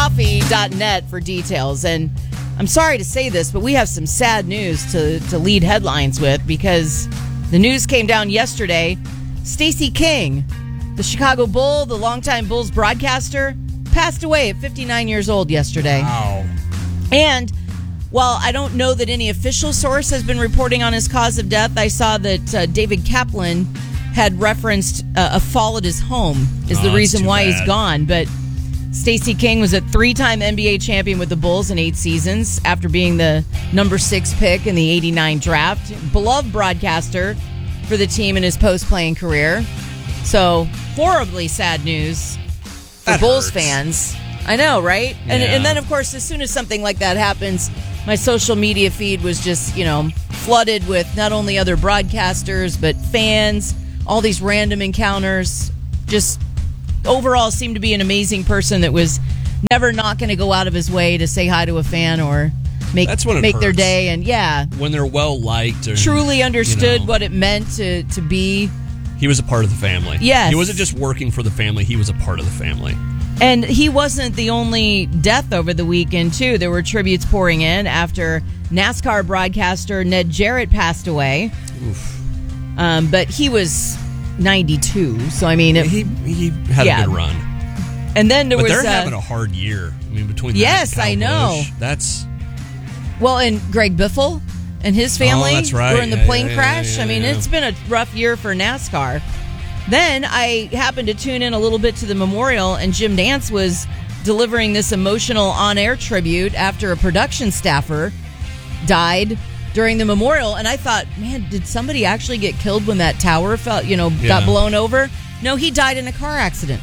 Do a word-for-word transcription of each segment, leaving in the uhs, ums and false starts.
coffee dot net for details. And I'm sorry to say this, but we have some sad news to, to lead headlines with, because the news came down yesterday. Stacey King, the Chicago Bull, the longtime Bulls broadcaster, passed away at fifty-nine years old yesterday. Wow. And while I don't know that any official source has been reporting on his cause of death, I saw that uh, David Kaplan had referenced uh, a fall at his home is Oh, the that's reason too why bad. he's gone. But Stacey King was a three-time N B A champion with the Bulls in eight seasons after being the number six pick in the eighty-nine draft. Beloved broadcaster for the team in his post-playing career. So, horribly sad news for That Bulls hurts. fans. I know, right? And, Yeah. and then, of course, as soon as something like that happens, my social media feed was just, you know, flooded with not only other broadcasters, but fans, all these random encounters. Just overall seemed to be an amazing person that was never not going to go out of his way to say hi to a fan or make That's when it make their hurts. day. And yeah, When they're well liked, or truly understood you know, what it meant to, to be. he was a part of the family. Yes. He wasn't just working for the family, he was a part of the family. And he wasn't the only death over the weekend, too. There were tributes pouring in after NASCAR broadcaster Ned Jarrett passed away. Oof. Um, but he was ninety-two, so I mean... It, He he had Yeah. a good run. and then there But was... they're uh, having a hard year. I mean, between that Yes, and Kyle I know. Busch, that's... Well, and Greg Biffle and his family Oh, that's right. were in the Yeah, plane yeah, crash. yeah, I mean, yeah. it's been a rough year for NASCAR. Then I happened to tune in a little bit to the memorial, and Jim Nantz was delivering this emotional on-air tribute after a production staffer died during the memorial. And I thought, man, did somebody actually get killed when that tower fell, you know, Yeah. got blown over? No, he died in a car accident.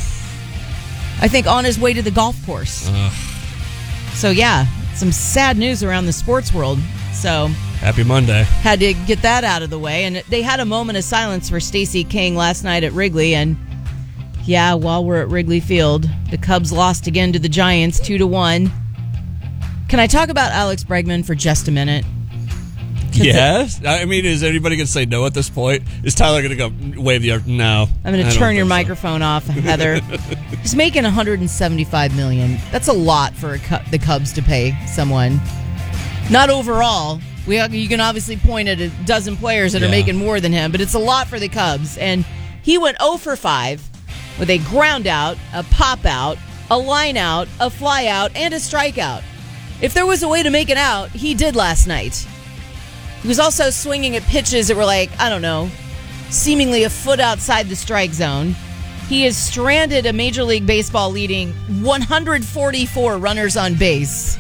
I think on his way to the golf course. Ugh. So, yeah, some sad news around the sports world. So, Happy Monday. had to get that out of the way. And they had a moment of silence for Stacey King last night at Wrigley. And, yeah, while we're at Wrigley Field, the Cubs lost again to the Giants, two to one. Can I talk about Alex Bregman for just a minute? Yes. I mean, is anybody going to say no at this point? Is Tyler going to go wave the other? No. I'm going I to don't turn your think so. microphone off, Heather. He's making one hundred seventy-five million dollars. That's a lot for a Cu- the Cubs to pay someone. Not overall. We you can obviously point at a dozen players that Yeah. are making more than him, but it's a lot for the Cubs. And he went oh for five with a ground out, a pop out, a line out, a fly out, and a strikeout. If there was a way to make it out, he did last night. He was also swinging at pitches that were like, I don't know, seemingly a foot outside the strike zone. He has stranded a Major League Baseball leading one hundred forty-four runners on base.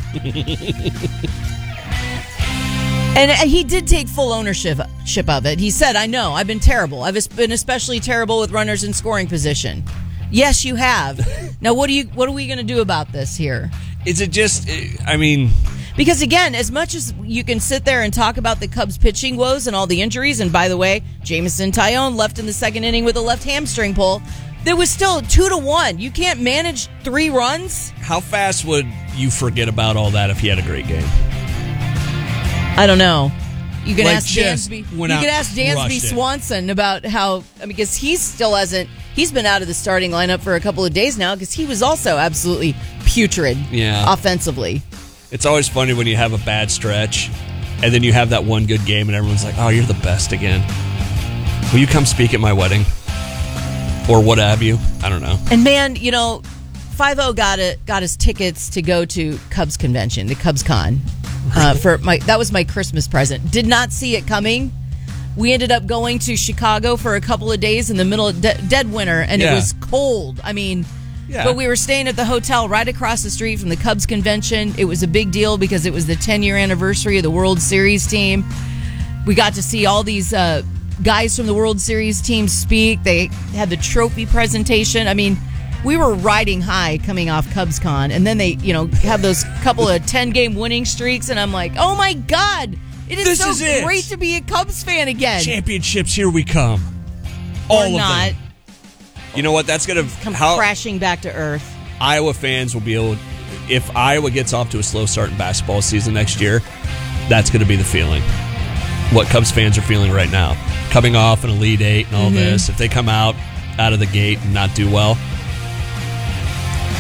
And he did take full ownership of it. He said, I know, I've been terrible. I've been especially terrible with runners in scoring position. Yes, you have. Now, what, do you, what are we going to do about this here? Is it just, I mean... Because, again, as much as you can sit there and talk about the Cubs' pitching woes and all the injuries, and by the way, Jameson Taillon left in the second inning with a left hamstring pull, there was still two to one. You can't manage three runs? How fast would you forget about all that if he had a great game? I don't know. You can Like, ask just Dansby. You went out can ask and Dansby crushed it. Swanson about how, I mean, because he still hasn't. He's been out of the starting lineup for a couple of days now because he was also absolutely putrid. Yeah. Offensively. It's always funny when you have a bad stretch and then you have that one good game and everyone's like, oh, you're the best again. Will you come speak at my wedding? Or what have you? I don't know. And man, you know, five oh got it, got his tickets to go to Cubs convention, the Cubs Con. Uh, for my that was my Christmas present. Did not see it coming. We ended up going to Chicago for a couple of days in the middle of de- dead winter, and Yeah. it was cold. I mean, Yeah. but we were staying at the hotel right across the street from the Cubs convention. It was a big deal because it was the ten-year anniversary of the World Series team. We got to see all these uh, guys from the World Series team speak. They had the trophy presentation. I mean, we were riding high coming off CubsCon, and then they, you know, have those couple of ten-game winning streaks, and I'm like, oh my God, it is This so is it. great to be a Cubs fan again. Championships, here we come. All or of not. them. You know what? That's going to... Come how crashing back to earth. Iowa fans will be able... If Iowa gets off to a slow start in basketball season next year, that's going to be the feeling. What Cubs fans are feeling right now. Coming off an Elite Eight and all Mm-hmm. this. If they come out out of the gate and not do well...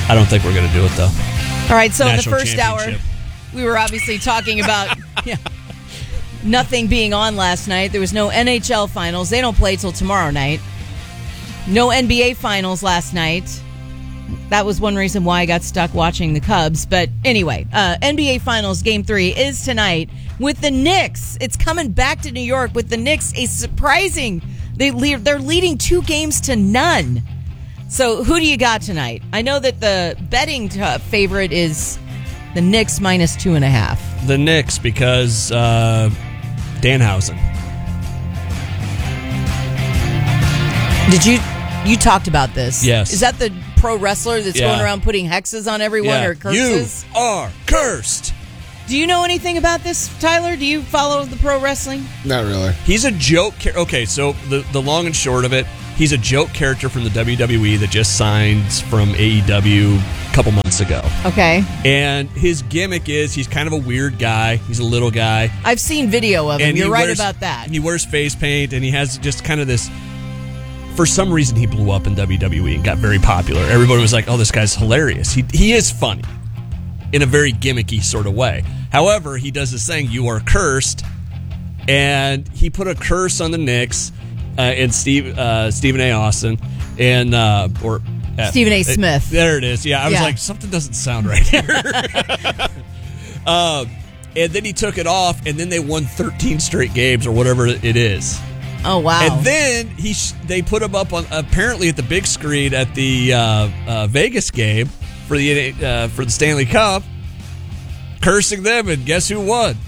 I don't think we're going to do it, though. All right, so National in the first hour, championship. we were obviously talking about yeah, nothing being on last night. There was no N H L finals. They don't play till tomorrow night. No N B A finals last night. That was one reason why I got stuck watching the Cubs. But anyway, uh, N B A Finals Game three is tonight with the Knicks. It's coming back to New York with the Knicks. A surprising, they le- they're leading two games to none. So who do you got tonight? I know that the betting t- favorite is the Knicks minus two and a half. The Knicks, because uh, Danhausen. Did you... You talked about this. Yes. Is that the pro wrestler that's Yeah. going around putting hexes on everyone Yeah. or curses? You are cursed. Do you know anything about this, Tyler? Do you follow the pro wrestling? Not really. He's a joke. Char- okay, so the, the long and short of it, he's a joke character from the W W E that just signed from A E W a couple months ago. Okay. And his gimmick is he's kind of a weird guy. He's a little guy. I've seen video of him. And You're he right wears- about that. He wears face paint, and he has just kind of this... For some reason, he blew up in W W E and got very popular. Everybody was like, oh, this guy's hilarious. He he is funny in a very gimmicky sort of way. However, he does this thing, you are cursed, and he put a curse on the Knicks uh, and Steve uh, Stephen A. Austin and uh, or uh, Stephen A. Smith. uh, there it is. Yeah, I was Yeah. like, something doesn't sound right here. uh, and then he took it off, and then they won thirteen straight games or whatever it is. Oh, wow. And then he sh- they put him up on apparently at the big screen at the uh, uh, Vegas game for the uh, for the Stanley Cup, cursing them, and guess who won?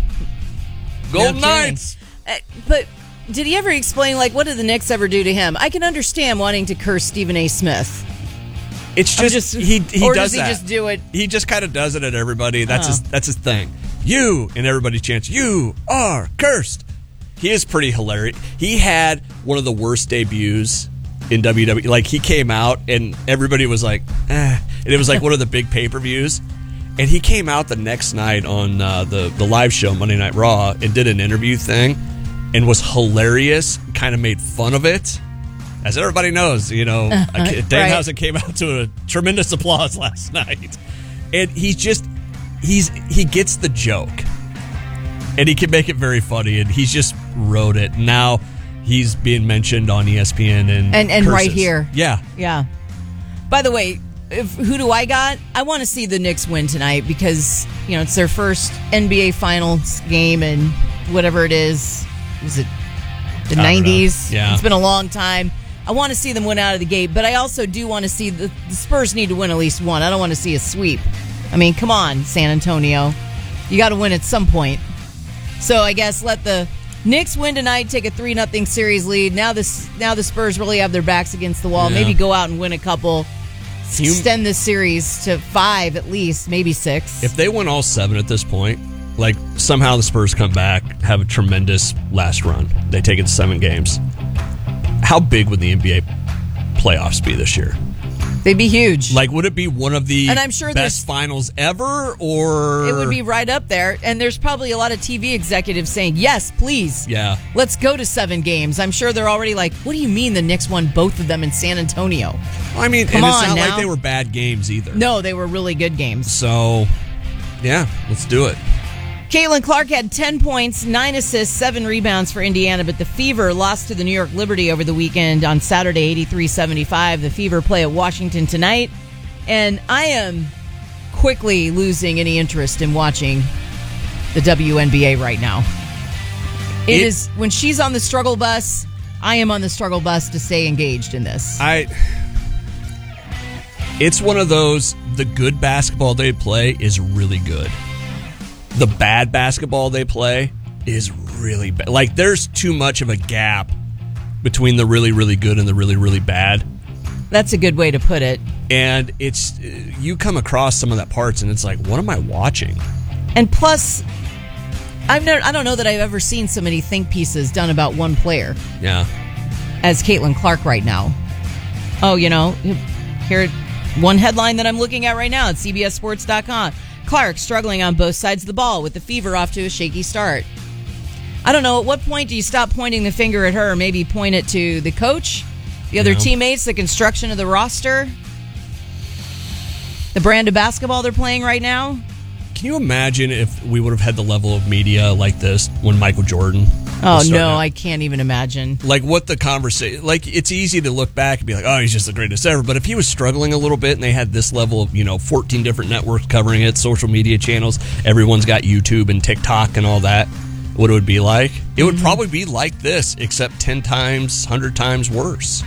Golden kidding. Knights. Uh, but did he ever explain, like, what did the Knicks ever do to him? I can understand wanting to curse Stephen A. Smith. It's I'm just, just- he he or does does he that. just do it? He just kind of does it at everybody. That's Oh. his that's his thing. You and everybody chants, "You are cursed." He is pretty hilarious. He had one of the worst debuts in W W E. Like, he came out and everybody was like, eh. And it was like one of the big pay-per-views. And he came out the next night on uh, the, the live show, Monday Night Raw, and did an interview thing and was hilarious, kind of made fun of it. As everybody knows, you know, Uh-huh. Danhausen Right. came out to a tremendous applause last night. And he's just, he's he gets the joke. And he can make it very funny, and he's just wrote it. Now he's being mentioned on E S P N and And, and right curses. here. Yeah. Yeah. By the way, if, who do I got? I want to see the Knicks win tonight because, you know, it's their first N B A Finals game in whatever it is. Was it the I don't know. nineties? Yeah. It's been a long time. I want to see them win out of the gate, but I also do want to see the, the Spurs need to win at least one. I don't want to see a sweep. I mean, come on, San Antonio. You got to win at some point. So I guess let the Knicks win tonight, take a three nothing series lead. Now this, now the Spurs really have their backs against the wall. Yeah. Maybe go out and win a couple. You- Extend this series to five at least, maybe six. If they win all seven at this point, like somehow the Spurs come back, have a tremendous last run. They take it to seven games. How big would the N B A playoffs be this year? They'd be huge. Like, would it be one of the And I'm sure there's- best finals ever, or it would be right up there. And there's probably a lot of T V executives saying, yes, please. Yeah. Let's go to seven games. I'm sure they're already like, what do you mean the Knicks won both of them in San Antonio? I mean, Come and it's on not now. like they were bad games either. No, they were really good games. So, yeah, let's do it. Caitlin Clark had ten points, nine assists, seven rebounds for Indiana, but the Fever lost to the New York Liberty over the weekend on Saturday, eighty-three seventy-five. The Fever play at Washington tonight, and I am quickly losing any interest in watching the W N B A right now. It It- is, when she's on the struggle bus, I am on the struggle bus to stay engaged in this. I. It's one of those, the good basketball they play is really good. The bad basketball they play is really bad. Like, there's too much of a gap between the really, really good and the really, really bad. That's a good way to put it. And it's, you come across some of that parts and it's like, what am I watching? And plus, I've never, I don't know that I've ever seen so many think pieces done about one player Yeah. as Caitlin Clark right now. Oh, you know, here, one headline that I'm looking at right now at C B S Sports dot com. Clark struggling on both sides of the ball with the Fever off to a shaky start. I don't know, at what point do you stop pointing the finger at her? Maybe point it to the coach, the other Yeah. teammates, the construction of the roster? The brand of basketball they're playing right now? Can you imagine if we would have had the level of media like this when Michael Jordan Oh, was starting no, out? I can't even imagine. Like, what the conversation... Like, it's easy to look back and be like, oh, he's just the greatest ever. But if he was struggling a little bit and they had this level of, you know, fourteen different networks covering it, social media channels, everyone's got YouTube and TikTok and all that, what it would be like? It would mm-hmm. probably be like this, except ten times, one hundred times worse.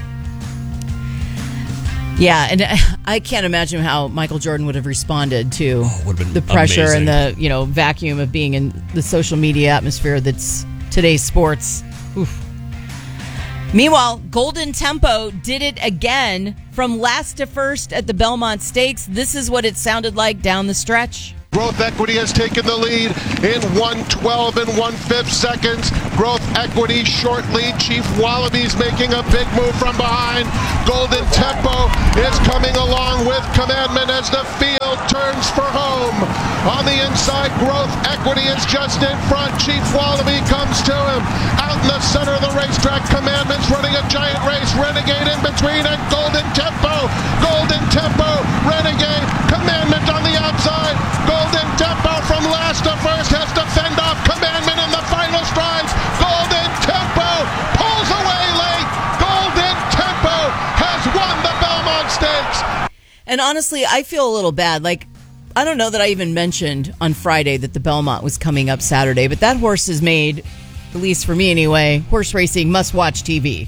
Yeah, and I can't imagine how Michael Jordan would have responded to oh, would have been the pressure amazing. and the, you know, vacuum of being in the social media atmosphere that's today's sports. Oof. Meanwhile, Golden Tempo did it again from last to first at the Belmont Stakes. This is what it sounded like down the stretch. Growth Equity has taken the lead in one twelve and one fifth seconds. Growth Equity short lead. Chief Wallabies making a big move from behind. Golden Tempo is coming along with Commandment as the field turns for home. On the inside, Growth Equity is just in front. Chief Wallaby comes to him. Out in the center of the racetrack, Commandment's running a giant race. Renegade in between and Golden Tempo. Golden Tempo, Renegade, Commandment on the outside. Golden Tempo from last to first has to fend off Commandment in the final strides. Golden Tempo pulls away late. Golden Tempo has won the Belmont Stakes. And honestly, I feel a little bad. Like, I don't know that I even mentioned on Friday that the Belmont was coming up Saturday, but that horse has made, at least for me anyway, horse racing must-watch T V.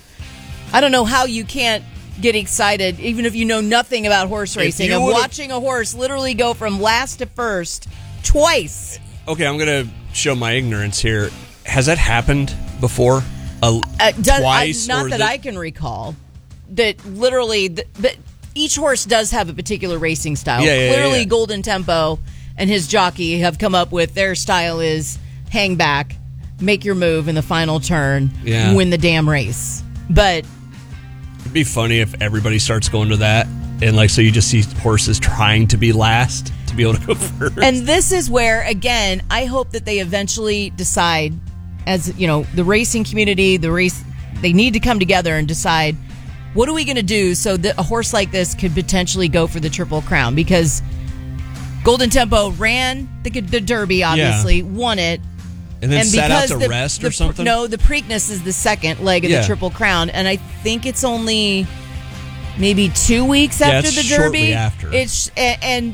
I don't know how you can't get excited, even if you know nothing about horse racing, of watching a horse literally go from last to first twice. Okay, I'm going to show my ignorance here. Has that happened before? Uh, uh, does, twice? I, not or that the- I can recall. That literally, the, but each horse does have a particular racing style. Yeah, yeah, Clearly, yeah, yeah. Golden Tempo and his jockey have come up with their style is hang back, make your move in the final turn, Yeah. win the damn race. But It'd be funny if everybody starts going to that, and like so you just see horses trying to be last to be able to go first. And this is where, again, I hope that they eventually decide, as you know, the racing community, the race, they need to come together and decide, what are we going to do so that a horse like this could potentially go for the Triple Crown? Because Golden Tempo ran the, the Derby, obviously, Yeah. won it. and then And sat out because to the, rest the, or something? No, the Preakness is the second leg of Yeah. the Triple Crown, and I think it's only maybe two weeks Yeah, after it's the shortly Derby. after. It's and, and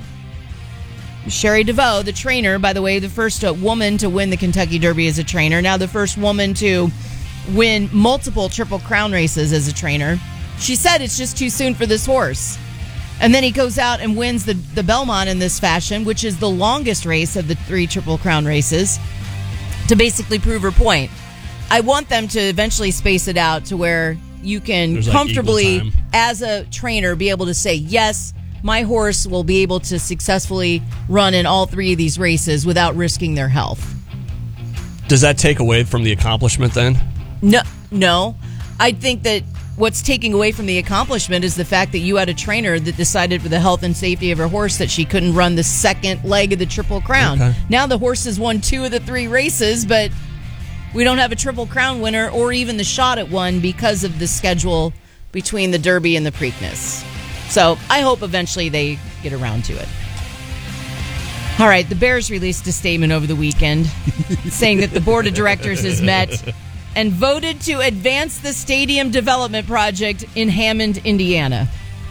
Sherry DeVoe, the trainer, by the way, the first uh, woman to win the Kentucky Derby as a trainer, now the first woman to win multiple Triple Crown races as a trainer. She said it's just too soon for this horse. And then he goes out and wins the, the Belmont in this fashion, which is the longest race of the three Triple Crown races, to basically prove her point. I want them to eventually space it out to where you can There's, like, comfortably, equal time. as a trainer, be able to say, yes, my horse will be able to successfully run in all three of these races without risking their health. Does that take away from the accomplishment then? No, no. I think that what's taking away from the accomplishment is the fact that you had a trainer that decided for the health and safety of her horse that she couldn't run the second leg of the Triple Crown. Okay. Now the horse has won two of the three races, but we don't have a Triple Crown winner or even the shot at one because of the schedule between the Derby and the Preakness. So I hope eventually they get around to it. All right, the Bears released a statement over the weekend saying that the board of directors has met and voted to advance the stadium development project in Hammond, Indiana.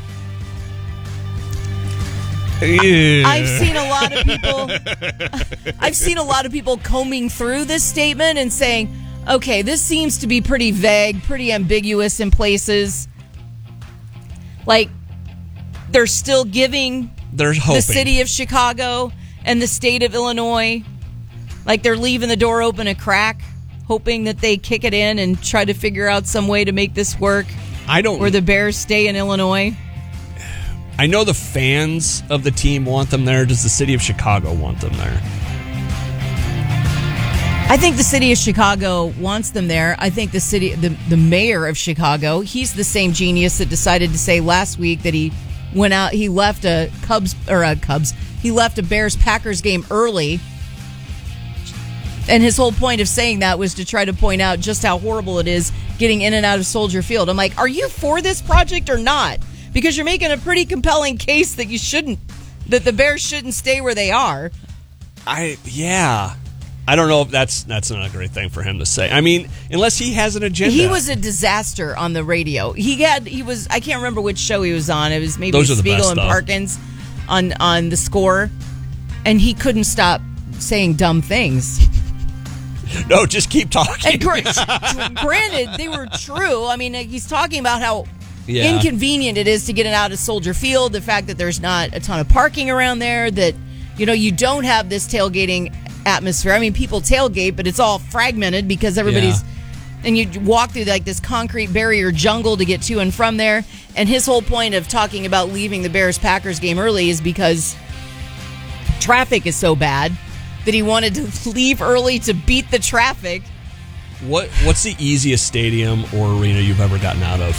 I've seen a lot of people I've seen a lot of people combing through this statement and saying, okay, this seems to be pretty vague, pretty ambiguous in places. Like, they're still giving They're hoping. the city of Chicago and the state of Illinois, like they're leaving the door open a crack, hoping that they kick it in and try to figure out some way to make this work. I don't. Where the Bears stay in Illinois. I know the fans of the team want them there. Does the city of Chicago want them there? I think the city of Chicago wants them there. I think the city, the, the mayor of Chicago, he's the same genius that decided to say last week that he went out, he left a Cubs, or a Cubs, he left a Bears-Packers game early. And his whole point of saying that was to try to point out just how horrible it is getting in and out of Soldier Field. I'm like, are you for this project or not? Because you're making a pretty compelling case that you shouldn't that the Bears shouldn't stay where they are. I yeah. I don't know if that's that's not a great thing for him to say. I mean, unless he has an agenda. He was a disaster on the radio. He had he was I can't remember which show he was on. It was maybe Those are the Spiegel best and stuff. Parkins on on the Score, and he couldn't stop saying dumb things. No, just keep talking. And gr- granted, they were true. I mean, he's talking about how Yeah. inconvenient it is to get it out of Soldier Field. The fact that there's not a ton of parking around there. That you know you don't have this tailgating atmosphere. I mean, people tailgate, but it's all fragmented because everybody's Yeah. and you walk through like this concrete barrier jungle to get to and from there. And his whole point of talking about leaving the Bears-Packers game early is because traffic is so bad that he wanted to leave early to beat the traffic. What What's the easiest stadium or arena you've ever gotten out of?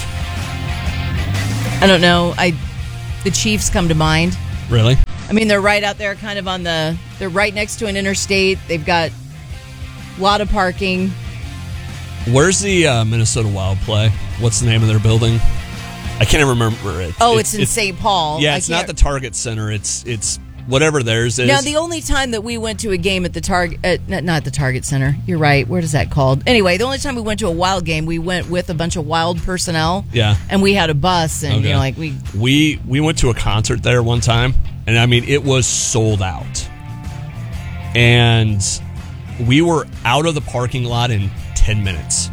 I don't know. I the Chiefs come to mind. Really? I mean, they're right out there, kind of on the. They're right next to an interstate. They've got a lot of parking. Where's the uh, Minnesota Wild play? What's the name of their building? I can't even remember it. Oh, it's, it's in Saint Paul. Yeah, I it's not can't- the Target Center. It's it's whatever theirs is. Now, the only time that we went to a game at the Target, uh, not, not the Target Center. You're right. What is that called? Anyway, the only time we went to a Wild game, we went with a bunch of Wild personnel. Yeah. And we had a bus, and Okay. you know, like we. we we went to a concert there one time, and I mean it was sold out, and we were out of the parking lot in ten minutes.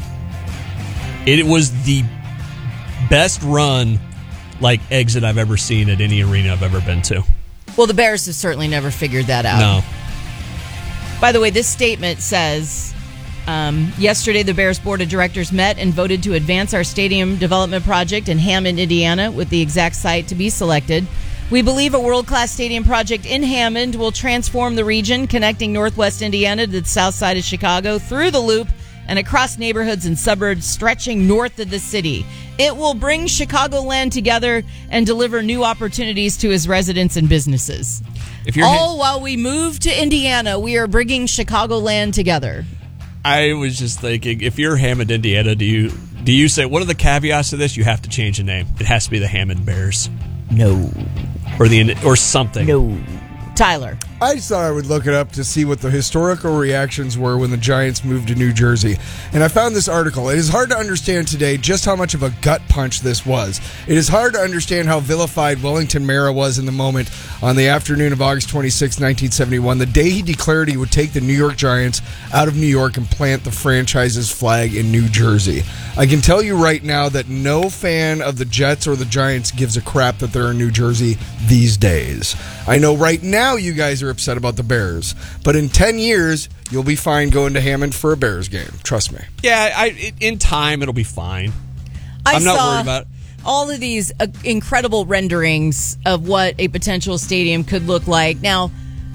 It was the best run, like exit I've ever seen at any arena I've ever been to. Well, the Bears have certainly never figured that out. No. By the way, this statement says, um, yesterday the Bears Board of Directors met and voted to advance our stadium development project in Hammond, Indiana, with the exact site to be selected. We believe a world-class stadium project in Hammond will transform the region, connecting northwest Indiana to the south side of Chicago through the Loop and across neighborhoods and suburbs stretching north of the city. It will bring Chicagoland together and deliver new opportunities to its residents and businesses. If you're All while we move to Indiana, we are bringing Chicagoland together. I was just thinking, if you're Hammond, Indiana, do you do you say, what are the caveats to this? You have to change the name. It has to be the Hammond Bears. No. Or the or something. No. Tyler. I just thought I would look it up to see what the historical reactions were when the Giants moved to New Jersey. And I found this article. It is hard to understand today just how much of a gut punch this was. It is hard to understand how vilified Wellington Mara was in the moment on the afternoon of August twenty-sixth, nineteen seventy-one, the day he declared he would take the New York Giants out of New York and plant the franchise's flag in New Jersey. I can tell you right now that no fan of the Jets or the Giants gives a crap that they're in New Jersey these days. I know right now you guys are upset about the Bears, but in ten years, you'll be fine going to Hammond for a Bears game. Trust me. Yeah, I, in time, it'll be fine. I I'm not saw worried about it. all of these uh, incredible renderings of what a potential stadium could look like. Now,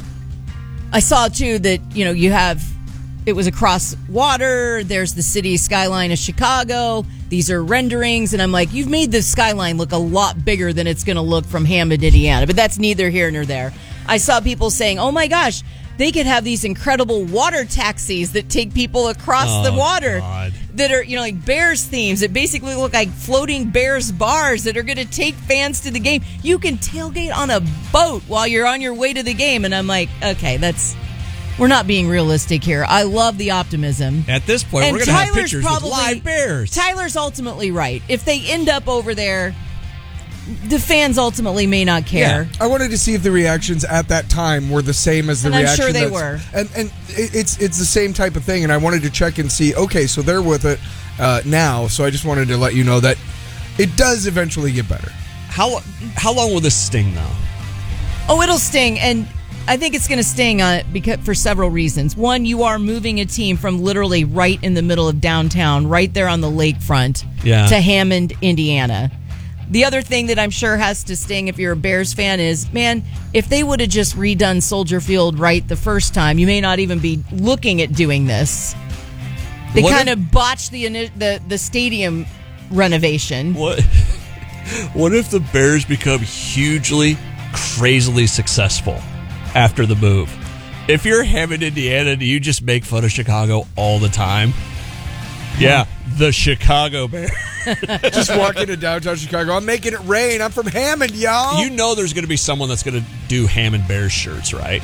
I saw, too, that, you know, you have, it was across water. There's the city skyline of Chicago. These are renderings. And I'm like, you've made the skyline look a lot bigger than it's going to look from Hammond, Indiana. But that's neither here nor there. I saw people saying, oh, my gosh, they could have these incredible water taxis that take people across Oh, the water. God. That are, you know, like Bears themes that basically look like floating Bears bars that are going to take fans to the game. You can tailgate on a boat while you're on your way to the game. And I'm like, okay, that's, we're not being realistic here. I love the optimism. At this point, And we're going to have Tyler's pictures probably- with live Bears. Tyler's ultimately right. If they end up over there, the fans ultimately may not care. I wanted to see if the reactions at that time were the same as the And I'm reaction. sure they that's- were. And and it- it's it's the same type of thing. And I wanted to check and see. Okay, so they're with it uh, now. So I just wanted to let you know that it does eventually get better. How how long will this sting, though? Oh, it'll sting, and I think it's going to sting on it because for several reasons. One, you are moving a team from literally right in the middle of downtown, right there on the lakefront, Yeah. to Hammond, Indiana. The other thing that I'm sure has to sting if you're a Bears fan is, man, if they would have just redone Soldier Field right the first time, you may not even be looking at doing this. They What kind if- of botched the ini- the the stadium renovation. What What if the Bears become hugely, crazily successful after the move? If you're Hammond, Indiana, do you just make fun of Chicago all the time? Yeah, the Chicago Bears. Just walk into downtown Chicago. I'm making it rain. I'm from Hammond, y'all. You know there's going to be someone that's going to do Hammond Bears shirts, right?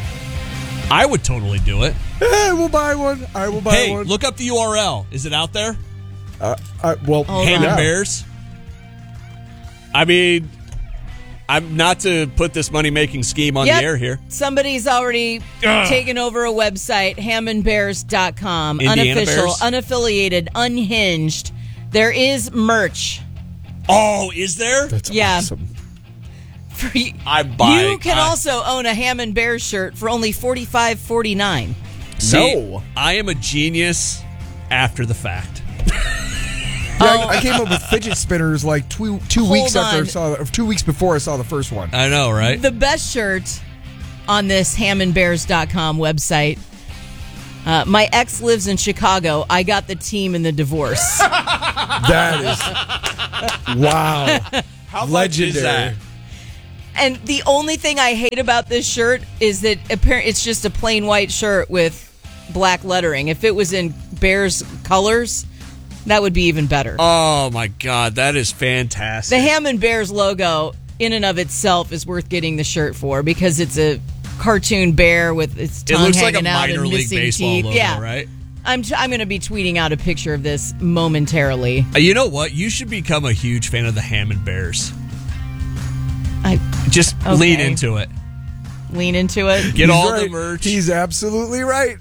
I would totally do it. Hey, we'll buy one. I will buy hey, one. look up the U R L. Is it out there? Uh, uh, well, Hold Hammond on. Bears. I mean, I'm not to put this money-making scheme on Yep. the air here. Somebody's already Ugh. taken over a website, hammond bears dot com. Indiana Unofficial, Bears? unaffiliated, unhinged. There is merch. Oh, is there? That's Yeah. awesome. For you, I'm buying. you can I- also own a Hammond Bears shirt for only forty-five forty-nine. See, No. I am a genius after the fact. Yeah, Oh. I, I came up with fidget spinners like two, two Hold weeks after I on. saw, or two weeks before I saw the first one. I know, right? The best shirt on this hammond bears dot com website. Uh, my ex lives in Chicago. I got the team in the divorce. That is wow, How legendary. much is that? And the only thing I hate about this shirt is that apparently it's just a plain white shirt with black lettering. If it was in Bears colors, that would be even better. Oh my God, that is fantastic. The Hammond Bears logo, in and of itself, is worth getting the shirt for because it's a cartoon bear with its it tongue looks like a hanging out minor and league missing baseball teeth. logo, yeah, right? I'm I'm going to be tweeting out a picture of this momentarily. Uh, You know what? You should become a huge fan of the Hammond Bears. I Just Okay. lean into it. lean into it. Get He's all right. the merch. He's absolutely right.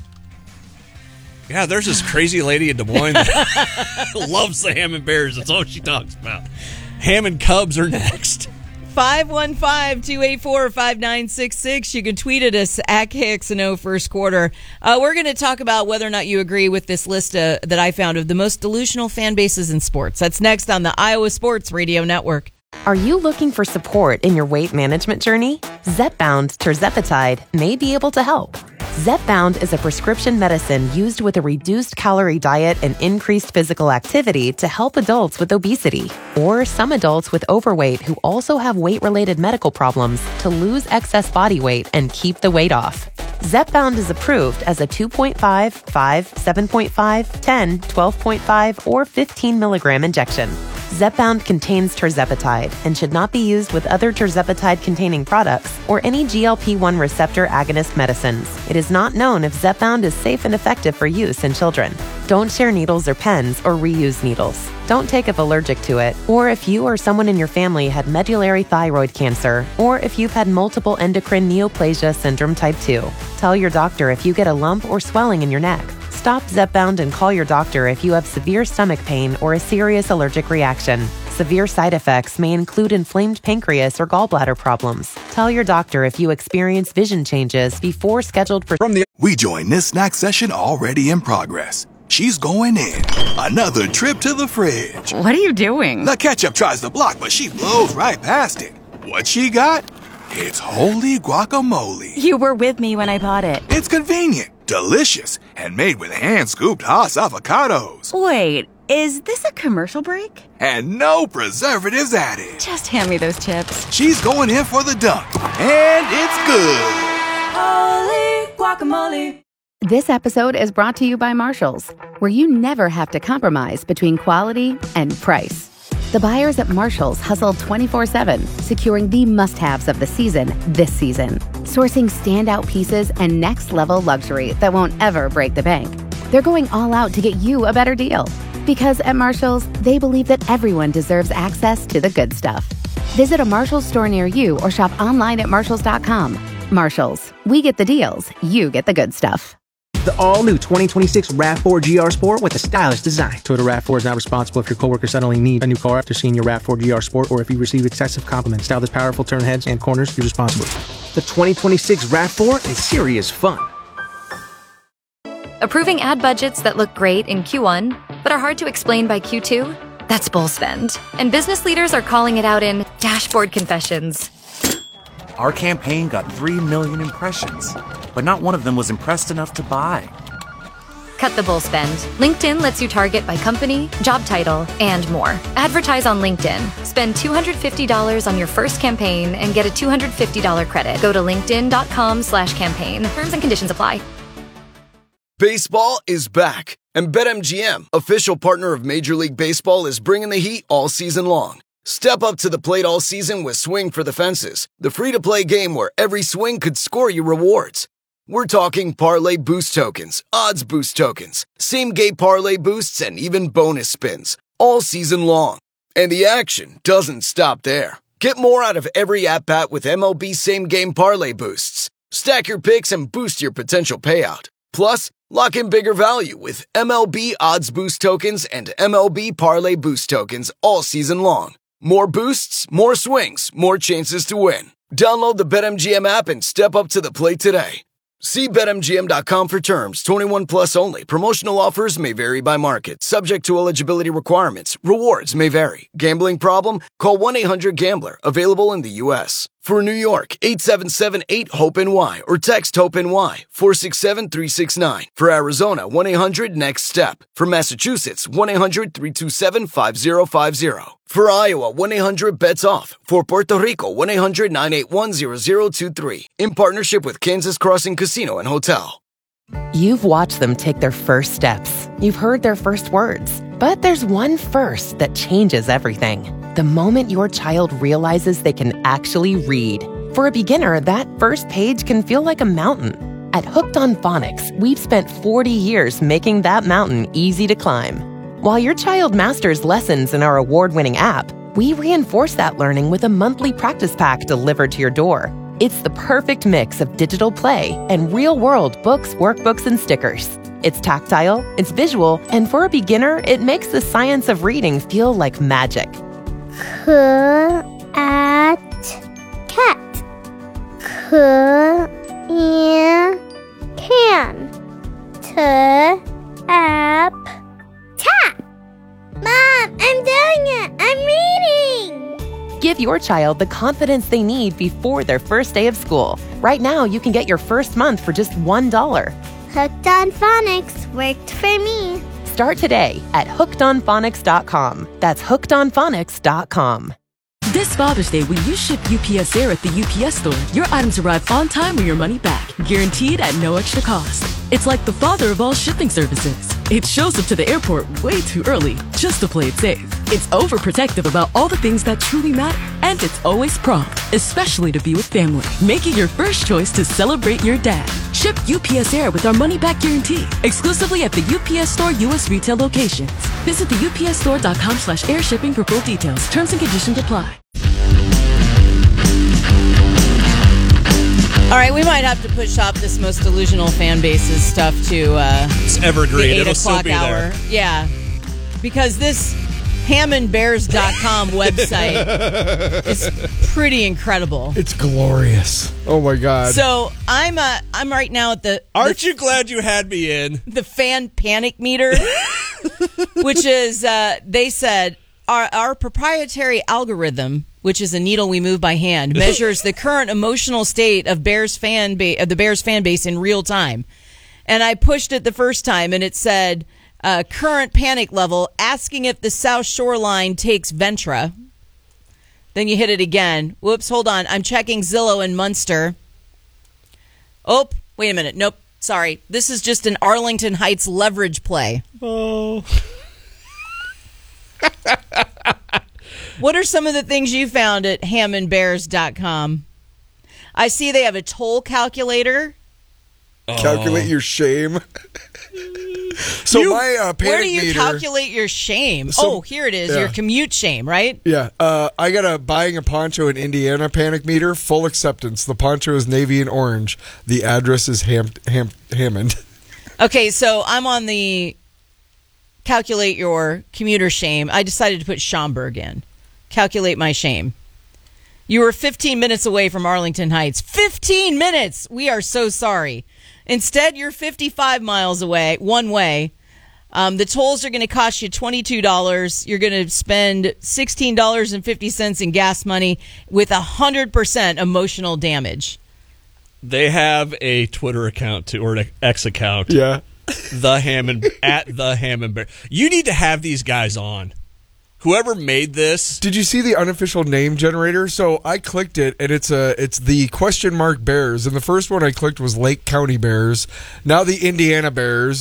Yeah, there's this crazy lady in Des Moines that loves the Hammond Bears. That's all she talks about. Hammond Cubs are next. five one five, two eight four, five nine six six. You can tweet at us at K X N O First Quarter. Uh, we're going to talk about whether or not you agree with this list uh, that I found of the most delusional fan bases in sports. That's next on the Iowa Sports Radio Network. Are you looking for support in your weight management journey? Zepbound Tirzepatide may be able to help. Zepbound is a prescription medicine used with a reduced calorie diet and increased physical activity to help adults with obesity or some adults with overweight who also have weight-related medical problems to lose excess body weight and keep the weight off. Zepbound is approved as a two point five, five, seven point five, ten, twelve point five, or fifteen milligram injection. Zepbound contains tirzepatide and should not be used with other tirzepatide-containing products or any G L P one receptor agonist medicines. It is not known if Zepbound is safe and effective for use in children. Don't share needles or pens or reuse needles. Don't take if allergic to it, or if you or someone in your family had medullary thyroid cancer, or if you've had multiple endocrine neoplasia syndrome type two. Tell your doctor if you get a lump or swelling in your neck. Stop Zepbound and call your doctor if you have severe stomach pain or a serious allergic reaction. Severe side effects may include inflamed pancreas or gallbladder problems. Tell your doctor if you experience vision changes before scheduled for From the We join this snack session already in progress. She's going in. Another trip to the fridge. What are you doing? The ketchup tries the block, but she blows right past it. What she got? It's holy guacamole. You were with me when I bought it. It's convenient, delicious, and made with hand-scooped Haas avocados. Wait, is this a commercial break? And no preservatives added. Just hand me those chips. She's going in for the dunk. And it's good. Holy guacamole. This episode is brought to you by Marshalls, where you never have to compromise between quality and price. The buyers at Marshalls hustle twenty-four seven, securing the must-haves of the season this season. Sourcing standout pieces and next-level luxury that won't ever break the bank. They're going all out to get you a better deal. Because at Marshalls, they believe that everyone deserves access to the good stuff. Visit a Marshalls store near you or shop online at marshalls dot com. Marshalls, we get the deals, you get the good stuff. The all-new twenty twenty-six RAV four G R Sport with a stylish design. Toyota RAV four is not responsible if your coworker suddenly needs a new car after seeing your RAV four G R Sport or if you receive excessive compliments. Style this powerful turn heads and corners irresponsibly. The twenty twenty-six RAV four is serious fun. Approving ad budgets that look great in Q one, but are hard to explain by Q two? That's bull spend. And business leaders are calling it out in dashboard confessions. Our campaign got three million impressions, but not one of them was impressed enough to buy. Cut the bull spend. LinkedIn lets you target by company, job title, and more. Advertise on LinkedIn. Spend two hundred fifty dollars on your first campaign and get a two hundred fifty dollars credit. Go to linkedin.com slash campaign. Terms and conditions apply. Baseball is back, And BetMGM, official partner of Major League Baseball, is bringing the heat all season long. Step up to the plate all season with Swing for the Fences, the free-to-play game where every swing could score you rewards. We're talking parlay boost tokens, odds boost tokens, same-game parlay boosts, and even bonus spins, all season long. And the action doesn't stop there. Get more out of every at-bat with M L B same-game parlay boosts. Stack your picks and boost your potential payout. Plus, lock in bigger value with M L B odds boost tokens and M L B parlay boost tokens all season long. More boosts, more swings, more chances to win. Download the BetMGM app and step up to the plate today. See Bet M G M dot com for terms. twenty-one plus only. Promotional offers may vary by market. Subject to eligibility requirements. Rewards may vary. Gambling problem? Call one eight hundred gambler. Available in the U S For New York, eight seven seven eight hope N Y or text HOPE-NY four six seven three six nine. For Arizona, one eight hundred next step. For Massachusetts, one eight hundred three two seven five zero five zero. For Iowa, one eight hundred bets off. For Puerto Rico, one eight hundred nine eight one zero zero two three. In partnership with Kansas Crossing Casino and Hotel. You've watched them take their first steps. You've heard their first words. But there's one first that changes everything. The moment your child realizes they can actually read. For a beginner, that first page can feel like a mountain. At Hooked on Phonics, we've spent forty years making that mountain easy to climb. While your child masters lessons in our award-winning app, we reinforce that learning with a monthly practice pack delivered to your door. It's the perfect mix of digital play and real-world books, workbooks, and stickers. It's tactile, it's visual, and for a beginner, it makes the science of reading feel like magic. C at cat. C in can. T app tap. Mom, I'm doing it. I'm reading. Give your child the confidence they need before their first day of school. Right now, you can get your first month for just one dollar. Hooked on Phonics worked for me. Start today at hooked on phonics dot com. That's hooked on phonics dot com. This Father's Day, when you ship U P S Air at the U P S store, your items arrive on time or your money back, guaranteed at no extra cost. It's like the father of all shipping services. It shows up to the airport way too early, just to play it safe. It's overprotective about all the things that truly matter, and it's always prompt, especially to be with family. Make it your first choice to celebrate your dad. Ship U P S Air with our money-back guarantee, exclusively at the U P S Store U S retail locations. Visit the U P S store dot com slash air shipping for full details. Terms and conditions apply. All right, we might have to push off this most delusional fan base's stuff to uh, it's evergreen. the eight It'll still o'clock be hour. there. Yeah, because this hammond bears dot com website is pretty incredible. It's glorious. Oh my god. So I'm uh, I'm right now at the. Aren't the, you glad you had me in? The fan panic meter, which is uh, they said our our proprietary algorithm, which is a needle we move by hand, measures the current emotional state of Bears fan ba- of the Bears fan base in real time. And I pushed it the first time, and it said uh, current panic level, asking if the South Shoreline takes Ventra. Then you hit it again. Whoops, hold on. I'm checking Zillow and Munster. Oh, wait a minute. Nope, sorry. This is just an Arlington Heights leverage play. Oh. What are some of the things you found at hammond bears dot com? I see they have a toll calculator. Oh. Calculate your shame. So you, my uh, panic where do you meter, calculate your shame? So, oh, here it is. yeah. Your commute shame, right? Yeah. Uh, I got a buying a poncho in Indiana panic meter. Full acceptance. The poncho is navy and orange. The address is Ham, Ham, Hammond. Okay, so I'm on the calculate your commuter shame. I decided to put Schaumburg in. Calculate my shame. You were fifteen minutes away from Arlington Heights. fifteen minutes! We are so sorry. Instead, you're fifty-five miles away, one way. Um, the tolls are going to cost you twenty-two dollars. You're going to spend sixteen dollars and fifty cents in gas money with one hundred percent emotional damage. They have a Twitter account, too, or an X account. Yeah. The Hammond, at the Hammond Bear. You need to have these guys on. Whoever made this. Did you see the unofficial name generator? So I clicked it, and it's a it's the question mark Bears. And the first one I clicked was Lake County Bears. Now the Indiana Bears.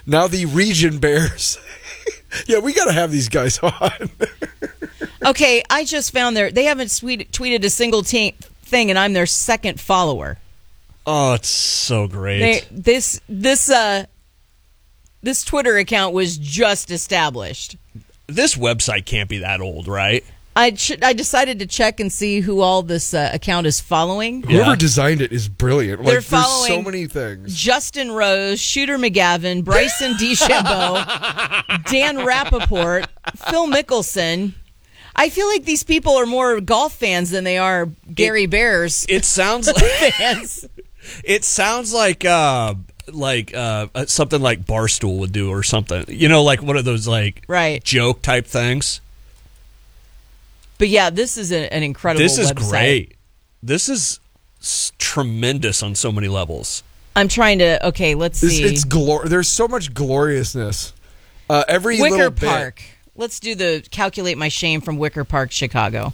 Now the region Bears. Yeah, we got to have these guys on. Okay, I just found their. They haven't tweet, tweeted a single te- thing, and I'm their second follower. Oh, it's so great. They, this this uh this Twitter account was just established. This website can't be that old, right? I ch- I decided to check and see who all this uh, account is following. Whoever designed it is brilliant. Like, They're there's following so many things. Justin Rose, Shooter McGavin, Bryson DeChambeau, Dan Rappaport, Phil Mickelson. I feel like these people are more golf fans than they are Gary it, Bears. It sounds like fans. It sounds like uh, like uh, something like Barstool would do or something. You know, like one of those like right. joke type things. But yeah, this is a, an incredible This is website. great. This is s- tremendous on so many levels. I'm trying to, okay, let's It's, see. it's glor- There's so much gloriousness. Uh, every Wicker little bit. Park. Let's do the calculate my shame from Wicker Park, Chicago.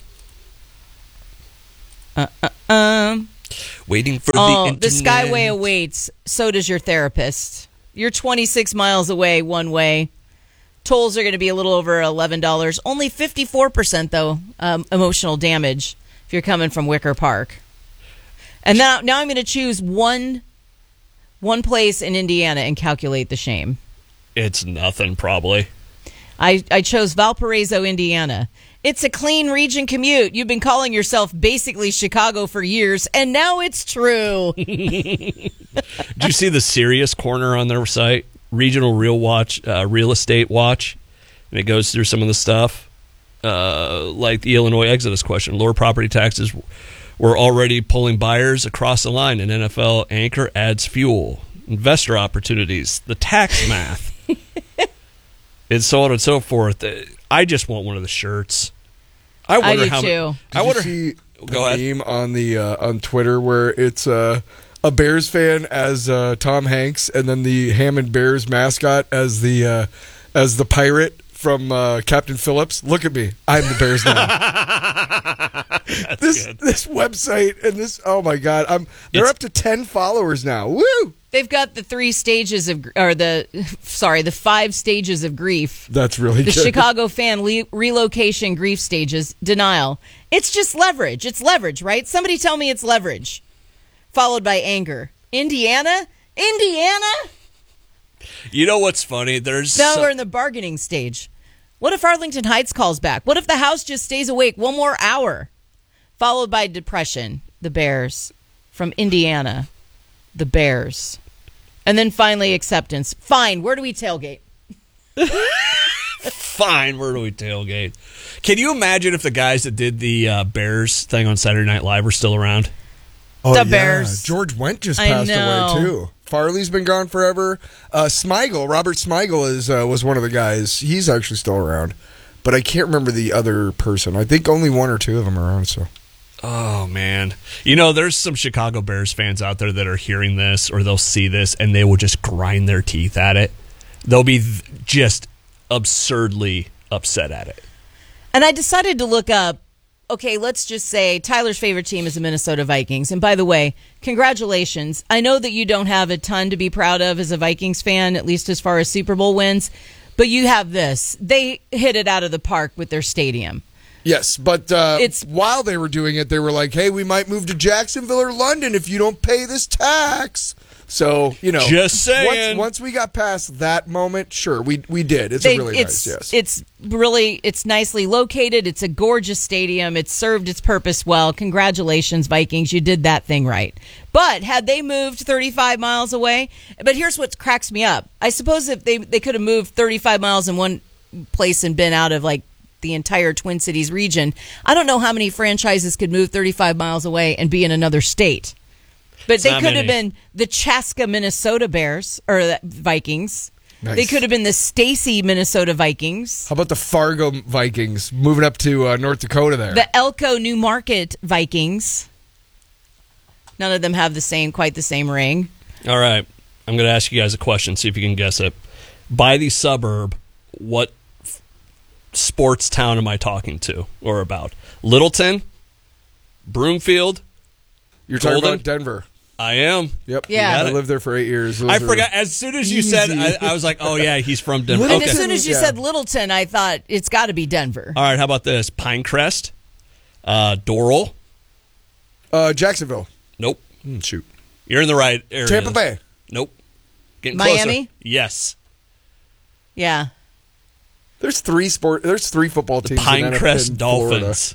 Uh, uh, um. Waiting for oh, the the internet. Skyway awaits. So does your therapist. You're twenty-six miles away one way. Tolls are going to be a little over eleven dollars. Only fifty-four percent, though, um, emotional damage if you're coming from Wicker Park. And now, now I'm going to choose one, one place in Indiana and calculate the shame. It's nothing, probably. I, I chose Valparaiso, Indiana. It's a clean region commute. You've been calling yourself basically Chicago for years, and now it's true. Did you see the Sirius corner on their site? Regional Real Watch, uh, Real Estate Watch, and it goes through some of the stuff, uh, like the Illinois Exodus question. Lower property taxes were already pulling buyers across the line, and N F L anchor adds fuel. Investor opportunities, the tax math, and so on and so forth. I just want one of the shirts. I wonder I do how. too. Did I wonder. You see Go ahead. the meme on the uh, on Twitter where it's uh, a Bears fan as uh, Tom Hanks, and then the Hammond Bears mascot as the uh, as the pirate from uh, Captain Phillips. Look at me, I'm the Bears now. this good. this website and this oh my god, I'm they're It's- up to ten followers now. Woo! They've got the three stages of, or the, sorry, the five stages of grief. That's really The good. Chicago fan le- relocation grief stages, denial. It's just leverage. It's leverage, right? Somebody tell me it's leverage. Followed by anger. Indiana? Indiana? You know what's funny? There's Now so- we're in the bargaining stage. What if Arlington Heights calls back? What if the house just stays awake one more hour? Followed by depression. The Bears. From Indiana. The Bears. And then finally acceptance. Fine, where do we tailgate? Fine, where do we tailgate? Can you imagine if the guys that did the uh, Bears thing on Saturday Night Live were still around? Oh, The yeah. Bears. George Wendt just I passed know. away too. Farley's been gone forever. Uh, Smigel, Robert Smigel is uh, was one of the guys. He's actually still around, but I can't remember the other person. I think only one or two of them are around. So. Oh, man. You know, there's some Chicago Bears fans out there that are hearing this or they'll see this and they will just grind their teeth at it. They'll be th- just absurdly upset at it. And I decided to look up, okay, let's just say Tyler's favorite team is the Minnesota Vikings. And by the way, congratulations. I know that you don't have a ton to be proud of as a Vikings fan, at least as far as Super Bowl wins, but you have this. They hit it out of the park with their stadium. Yes, but uh, It's- while they were doing it, they were like, hey, we might move to Jacksonville or London if you don't pay this tax. So, you know. Just saying. Once, once we got past that moment, sure, we we did. It's They- a really it's, nice, yes. It's really, it's nicely located. It's a gorgeous stadium. It served its purpose well. Congratulations, Vikings. You did that thing right. But had they moved thirty-five miles away, but here's what cracks me up. I suppose if they, they could have moved thirty-five miles in one place and been out of like the entire Twin Cities region, I don't know how many franchises could move thirty-five miles away and be in another state. But It's they not could have many. been the Chaska, Minnesota Bears, or the Vikings. Nice. They could have been the Stacy, Minnesota Vikings. How about the Fargo Vikings moving up to uh, North Dakota there? The Elko New Market Vikings. None of them have the same, quite the same ring. All right. I'm going to ask you guys a question, see if you can guess it. By the suburb, what f- sports town am I talking to or about? Littleton? Broomfield? You're talking Golden? about Denver. I am. Yep. Yeah. I lived there for eight years. Those I are forgot. As soon as you said, easy. I, I was like, oh, yeah, he's from Denver. And Okay. as soon as you Yeah. said Littleton, I thought it's got to be Denver. All right, how about this? Pinecrest, uh, Doral. Uh, Jacksonville. Nope. Mm, shoot. You're in the right area. Tampa Bay. Nope. Getting Miami? closer. Yes. Yeah. There's three sport. There's three football The teams. in Pinecrest in Dolphins.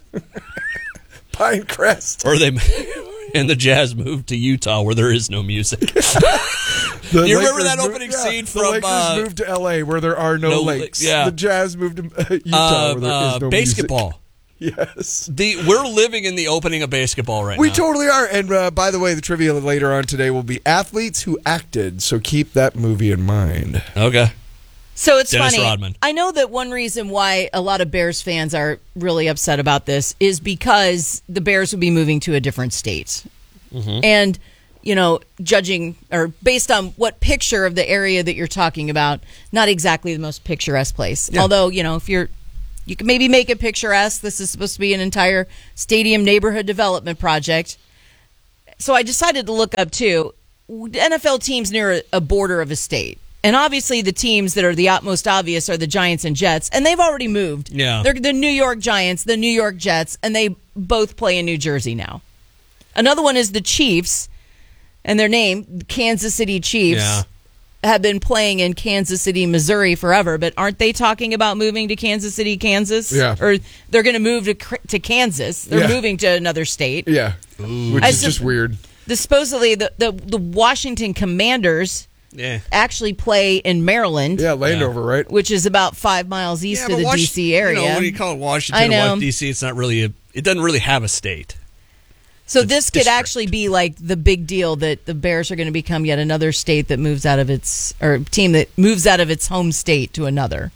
Pinecrest. Or they and the Jazz moved to Utah where there is no music. The Do you remember Lakers that moved- opening yeah, scene the from Lakers uh, moved to L A where there are no, no li- lakes. yeah. The Jazz moved to uh, Utah uh, where there uh, is no basketball? music. Yes. The we're living in the opening of basketball right We now. totally are. And uh, by the way, the trivia later on today will be athletes who acted. So keep that movie in mind. Okay. So it's Dennis funny. Rodman. I know that one reason why a lot of Bears fans are really upset about this is because the Bears will be moving to a different state. Mm-hmm. And, you know, judging or based on what picture of the area that you're talking about, not exactly the most picturesque place. Yeah. Although, you know, if you're, you can maybe make it picturesque. This is supposed to be an entire stadium neighborhood development project. So I decided to look up, too, N F L teams near a border of a state. And obviously the teams that are the most obvious are the Giants and Jets, and they've already moved. Yeah. They're the New York Giants, the New York Jets, and they both play in New Jersey now. Another one is the Chiefs, and their name, Kansas City Chiefs, Yeah. have been playing in Kansas City, Missouri forever, but aren't they talking about moving to Kansas City, Kansas? Yeah. Or they're going to move to to Kansas. They're Yeah. moving to another state. Yeah. Which I is sup- just weird. The, supposedly, the, the, the Washington Commanders Yeah. actually play in Maryland. Yeah, Landover, right? Which is about five miles east Yeah, of but the Wash- D C area. You know, when you call it Washington I know. or D C, it's not really a, it doesn't really have a state. So It's this could district. actually be like the big deal that the Bears are going to become yet another state that moves out of its, or team that moves out of its home state to another.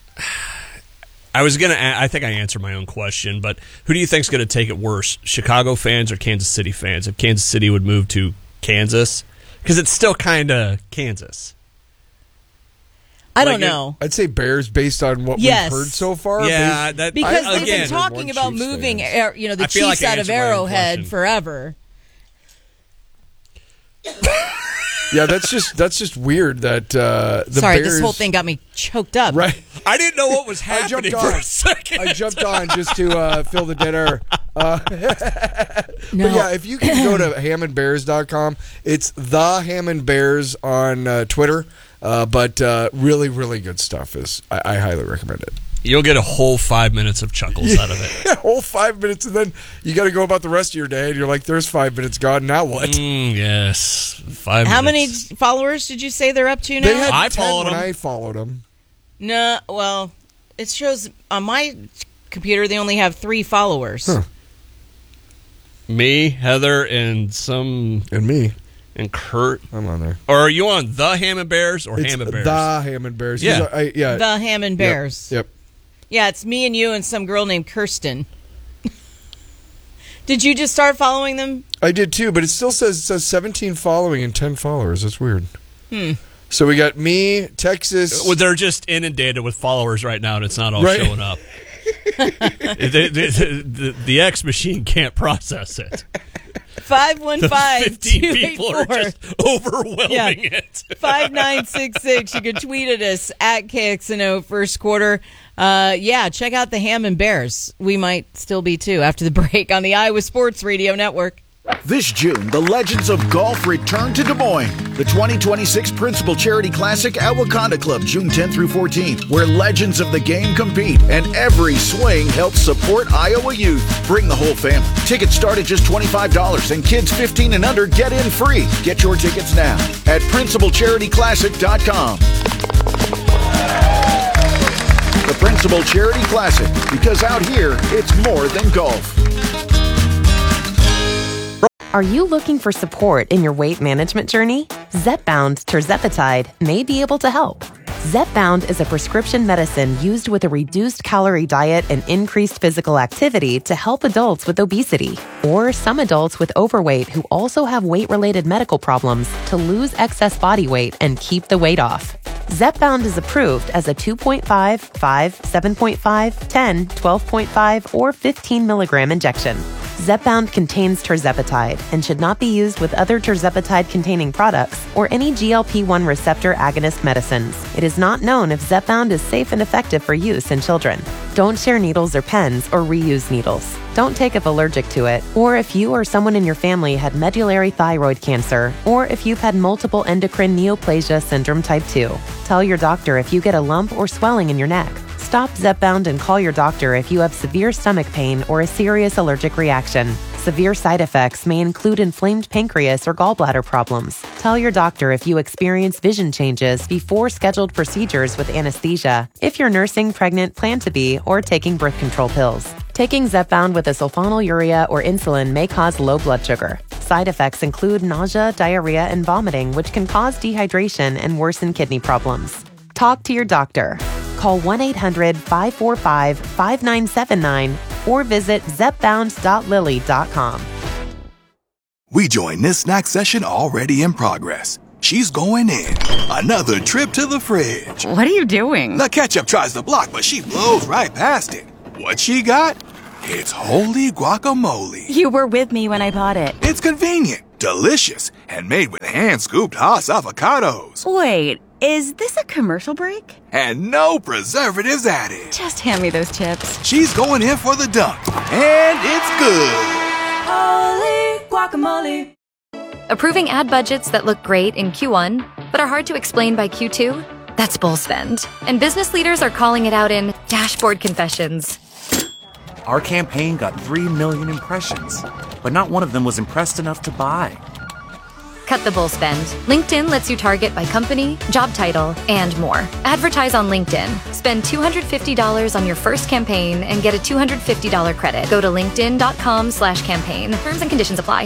I was gonna. a- I think I answered my own question, but who do you think's going to take it worse, Chicago fans or Kansas City fans? If Kansas City would move to Kansas, because it's still kind of Kansas. I Like don't it- know. I'd say Bears based on what Yes. we've heard so far. Yeah, based- that Because I- they've again, been talking One about Chiefs moving, fans. air- you know, the I feel like Chiefs I out of answered my own Arrowhead question. forever. Yeah, that's just that's just weird that uh, the Sorry, Bears. this whole thing got me choked up. Right. I didn't know what was I happening jumped for on. a second. I jumped on just to uh, fill the dead air. Uh, No. But yeah, if you can go to hammond bears dot com, it's the Hammond Bears on uh, Twitter. Uh, but uh, really, really good stuff. Is I, I highly recommend it. You'll get a whole five minutes of chuckles out of it. Yeah, whole five minutes, and then you got to go about the rest of your day, and you're like, "There's five minutes gone. Now what?" Mm, yes, five. How minutes. many followers did you say they're up to now? They had I ten followed when them. I followed them. No, well, it shows on my computer they only have three followers. Huh. Me, Heather, and some And me, and Kurt. I'm on there. Or are you on the Hammond Bears or It's Hammond Bears? the Hammond Bears. Yeah. I, yeah. The Hammond Yep, Bears. Yep. Yeah, it's me and you and some girl named Kirsten. Did you just start following them? I did too, but it still says it says seventeen following and ten followers. That's weird. Hmm. So we got me, Texas. Well, they're just inundated with followers right now, and it's not all Right. showing up. the, the, the, the X machine can't process it. five one five, Fifteen two eight people are four, just overwhelming it. five nine six six. You can tweet at us at K X N O first quarter. Uh, yeah, check out the Hammond Bears. We might still be too after the break on the Iowa Sports Radio Network. This June, the Legends of Golf return to Des Moines. The twenty twenty-six Principal Charity Classic at Wakanda Club, June tenth through fourteenth, where legends of the game compete and every swing helps support Iowa youth. Bring the whole family. Tickets start at just twenty-five dollars and kids fifteen and under get in free. Get your tickets now at principal charity classic dot com. The Principal Charity Classic, because out here, it's more than golf. Are you looking for support in your weight management journey? Zepbound Tirzepatide may be able to help. Zepbound is a prescription medicine used with a reduced calorie diet and increased physical activity to help adults with obesity or some adults with overweight who also have weight-related medical problems to lose excess body weight and keep the weight off. Zepbound is approved as a two point five, five, seven point five, ten, twelve point five, or fifteen milligram injection. Zepbound contains tirzepatide and should not be used with other tirzepatide-containing products or any G L P one receptor agonist medicines. It is not known if Zepbound is safe and effective for use in children. Don't share needles or pens or reuse needles. Don't take if allergic to it, or if you or someone in your family had medullary thyroid cancer, or if you've had multiple endocrine neoplasia syndrome type two. Tell your doctor if you get a lump or swelling in your neck. Stop Zepbound and call your doctor if you have severe stomach pain or a serious allergic reaction. Severe side effects may include inflamed pancreas or gallbladder problems. Tell your doctor if you experience vision changes before scheduled procedures with anesthesia, if you're nursing, pregnant, plan to be, or taking birth control pills. Taking Zepbound with a sulfonylurea or insulin may cause low blood sugar. Side effects include nausea, diarrhea, and vomiting, which can cause dehydration and worsen kidney problems. Talk to your doctor. Call one eight hundred five four five five nine seven nine or visit zepbound dot lilly dot com. We join this snack session already in progress. She's going in. Another trip to the fridge. What are you doing? The ketchup tries to block, but she blows right past it. What she got? It's holy guacamole. You were with me when I bought it. It's convenient, delicious, and made with hand-scooped Haas avocados. Wait, is this a commercial break? And no preservatives added. Just hand me those chips. She's going in for the dunk, and it's good. Holy guacamole. Approving ad budgets that look great in Q one, but are hard to explain by Q two? That's bull spend. And business leaders are calling it out in dashboard confessions. Our campaign got three million impressions, but not one of them was impressed enough to buy. Cut the bull spend. LinkedIn lets you target by company, job title, and more. Advertise on LinkedIn. Spend two hundred fifty dollars on your first campaign and get a two hundred fifty dollars credit. Go to linkedin.com slash campaign. Terms and conditions apply.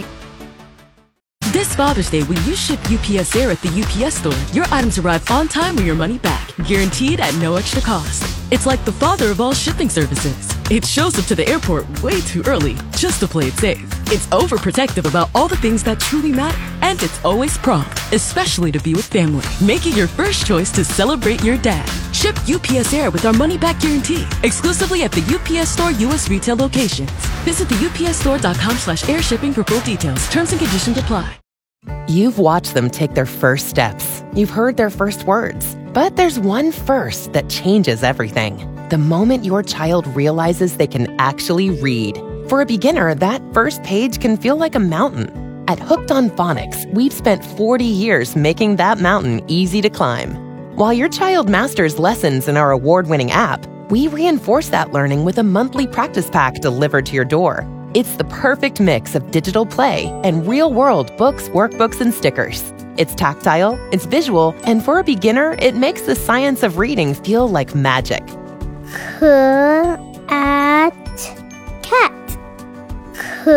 This Father's Day, when you ship U P S Air at the U P S store, your items arrive on time or your money back, guaranteed at no extra cost. It's like the father of all shipping services. It shows up to the airport way too early, just to play it safe. It's overprotective about all the things that truly matter, and it's always prompt, especially to be with family. Make it your first choice to celebrate your dad. Ship U P S Air with our money-back guarantee, exclusively at the U P S Store U S retail locations. Visit the U P S store dot com slash air shipping for full details. Terms and conditions apply. You've watched them take their first steps. You've heard their first words. But there's one first that changes everything. The moment your child realizes they can actually read. For a beginner, that first page can feel like a mountain. At Hooked on Phonics, we've spent forty years making that mountain easy to climb. While your child masters lessons in our award-winning app, we reinforce that learning with a monthly practice pack delivered to your door. It's the perfect mix of digital play and real-world books, workbooks, and stickers. It's tactile, it's visual, and for a beginner, it makes the science of reading feel like magic. C at cat. C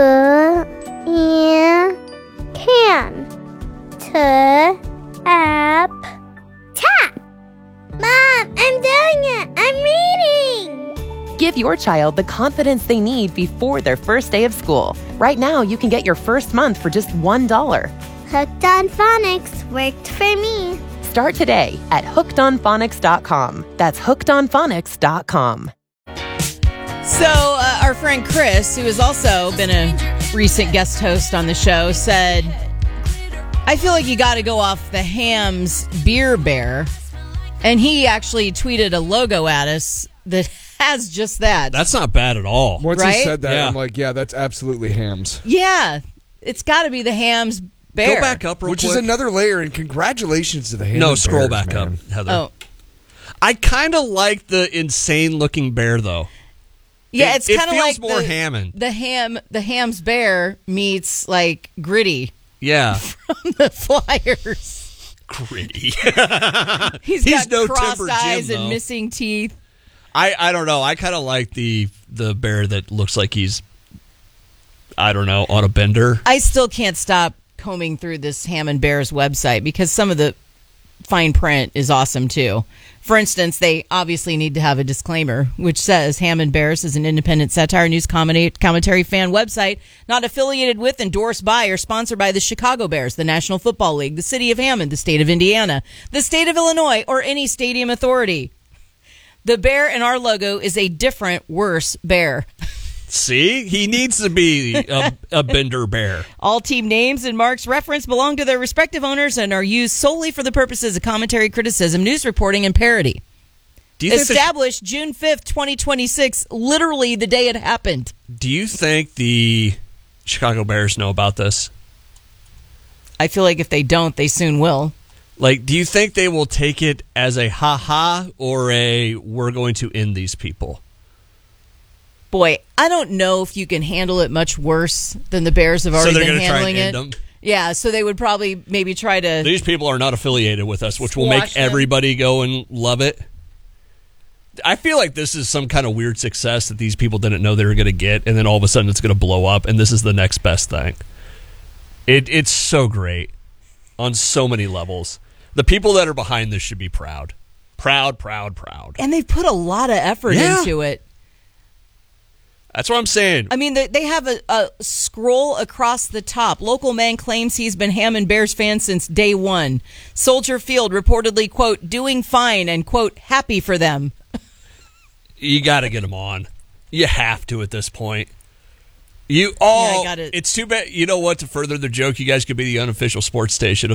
in can. T app tap. Mom, I'm doing it. I'm reading. Give your child the confidence they need before their first day of school. Right now, you can get your first month for just one dollar. Hooked on Phonics worked for me. Start today at hooked on phonics dot com. That's hooked on phonics dot com. So, uh, our friend Chris, who has also been a recent guest host on the show, said, I feel like you got to go off the Hamm's Beer Bear. And he actually tweeted a logo at us that has just that. That's not bad at all. Once right? he said that, Yeah. I'm like, yeah, that's absolutely Hamm's. Yeah, it's got to be the Hamm's Bear. Go back up real Which quick. is another layer, and congratulations to the Hamm's No, scroll Bears, back man. up, Heather. Oh, I kind of like the insane-looking bear, though. yeah, It- it's it kind of feels like more the, Hammond. the ham. The Hamm's Bear meets like Gritty Yeah. from the Flyers. Gritty. He's, He's got no crossed Timber eyes Jim, and though. missing teeth. I, I don't know. I kind of like the the bear that looks like he's, I don't know, on a bender. I still can't stop combing through this Hammond Bears website because some of the fine print is awesome too. For instance, they obviously need to have a disclaimer which says Hammond Bears is an independent satire news comedy, commentary fan website not affiliated with, endorsed by, or sponsored by the Chicago Bears, the National Football League, the City of Hammond, the State of Indiana, the State of Illinois, or any stadium authority. The bear in our logo is a different, worse bear. See? He needs to be a, a Bender Bear. All team names and marks referenced belong to their respective owners and are used solely for the purposes of commentary, criticism, news reporting, and parody. Do you think Established June fifth, twenty twenty-six, literally the day it happened. Do you think the Chicago Bears know about this? I feel like if they don't, they soon will. Like, do you think they will take it as a ha-ha or a we're going to end these people? Boy, I don't know if you can handle it much worse than the Bears have already so they're been gonna handling try and it. end them? Yeah, so they would probably maybe try to... These people are not affiliated with us, which will Squash make them. everybody go and love it. I feel like this is some kind of weird success that these people didn't know they were going to get, and then all of a sudden it's going to blow up, and this is the next best thing. It It's so great on so many levels. The people that are behind this should be proud. Proud, proud, proud. And they've put a lot of effort Yeah. into it. That's what I'm saying. I mean, they, they have a, a scroll across the top. Local man claims he's been Hammond Bears fan since day one. Soldier Field reportedly, quote, doing fine and, quote, happy for them. You got to get them on. You have to at this point. You all. Yeah, I got it. It's too bad. You know what? To further the joke, you guys could be the unofficial sports station of